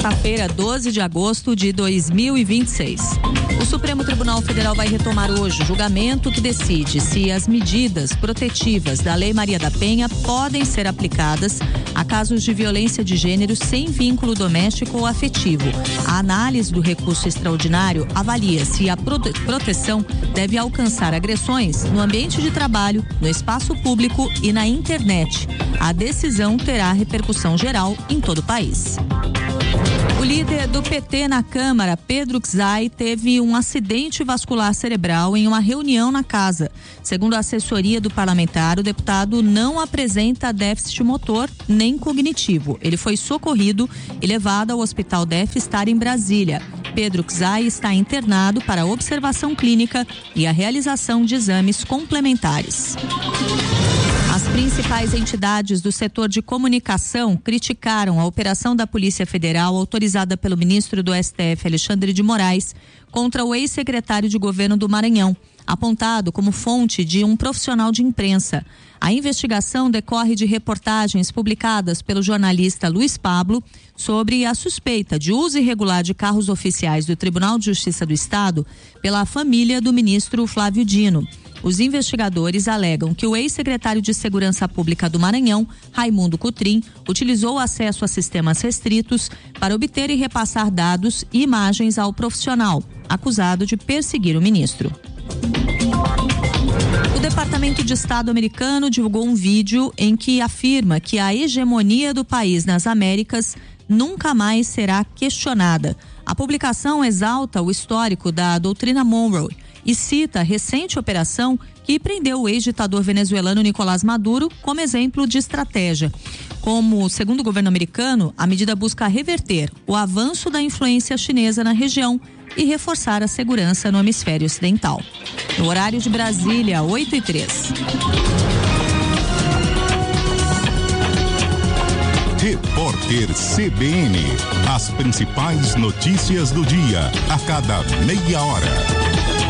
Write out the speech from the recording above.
quarta-feira, 12 de agosto de 2026. O Supremo Tribunal Federal vai retomar hoje o julgamento que decide se as medidas protetivas da Lei Maria da Penha podem ser aplicadas a casos de violência de gênero sem vínculo doméstico ou afetivo. A análise do recurso extraordinário avalia se a proteção deve alcançar agressões no ambiente de trabalho, no espaço público e na internet. A decisão terá repercussão geral em todo o país. O líder do PT na Câmara, Pedro Czai, teve um acidente vascular cerebral em uma reunião na casa. Segundo a assessoria do parlamentar, o deputado não apresenta déficit motor nem cognitivo. Ele foi socorrido e levado ao Hospital Def Star em Brasília. Pedro Czai está internado para observação clínica e a realização de exames complementares. As principais entidades do setor de comunicação criticaram a operação da Polícia Federal autorizada pelo ministro do STF, Alexandre de Moraes, contra o ex-secretário de governo do Maranhão, apontado como fonte de um profissional de imprensa. A investigação decorre de reportagens publicadas pelo jornalista Luiz Pablo sobre a suspeita de uso irregular de carros oficiais do Tribunal de Justiça do Estado pela família do ministro Flávio Dino. Os investigadores alegam que o ex-secretário de Segurança Pública do Maranhão, Raimundo Cotrim, utilizou o acesso a sistemas restritos para obter e repassar dados e imagens ao profissional, acusado de perseguir o ministro. O Departamento de Estado americano divulgou um vídeo em que afirma que a hegemonia do país nas Américas nunca mais será questionada. A publicação exalta o histórico da doutrina Monroe e cita a recente operação que prendeu o ex-ditador venezuelano Nicolás Maduro como exemplo de estratégia. Segundo o governo americano, a medida busca reverter o avanço da influência chinesa na região e reforçar a segurança no hemisfério ocidental. No horário de Brasília, 8h03. Repórter CBN. As principais notícias do dia, a cada meia hora.